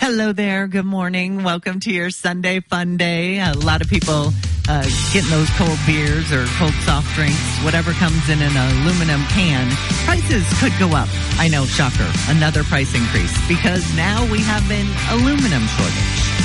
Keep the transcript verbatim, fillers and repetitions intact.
Hello there. Good morning. Welcome to your Sunday fun day. A lot of people uh, getting those cold beers or cold soft drinks, whatever comes in an aluminum can. Prices could go up. I know, shocker. Another price increase because now we have an aluminum shortage.